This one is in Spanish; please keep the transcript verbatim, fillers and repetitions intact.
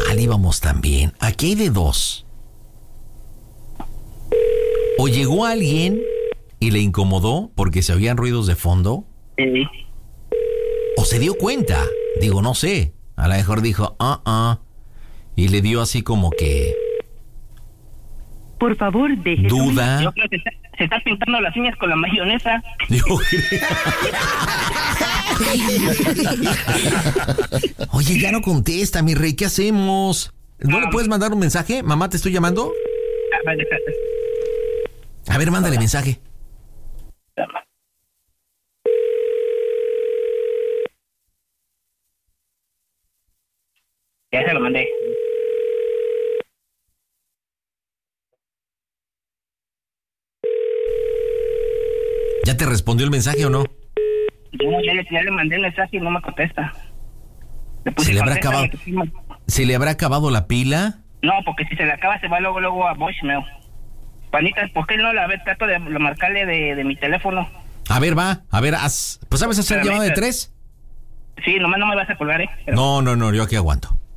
mal íbamos también. Aquí hay de dos. O llegó alguien y le incomodó porque se oían ruidos de fondo. Sí. O se dio cuenta. Digo, no sé. A lo mejor dijo, ah, uh ah. -uh, y le dio así como que... Por favor, deje... Duda. Yo creo que se, se está pintando las uñas con la mayonesa. Yo creo. Oye, ya no contesta, mi rey. ¿Qué hacemos? ¿No le puedes mandar un mensaje? Mamá, te estoy llamando. Ah, vale, espérate. A ver, mándale mensaje. Ya se lo mandé. ¿Ya te respondió el mensaje o no? Yo ya le, ya le mandé el mensaje y no me contesta. Le puse ¿Se le habrá contesta, acabado? que sí me- ¿Se le habrá acabado la pila? No, porque si se le acaba se va luego luego a voicemail. Panita, ¿por qué no la ve? Trato de marcarle de, de mi teléfono. A ver, va. A ver, haz. Pues, ¿sabes hacer Espérame, llamada de espérame. tres? Sí, nomás no me vas a colgar, ¿eh? Pero... No, no, no. Yo aquí aguanto.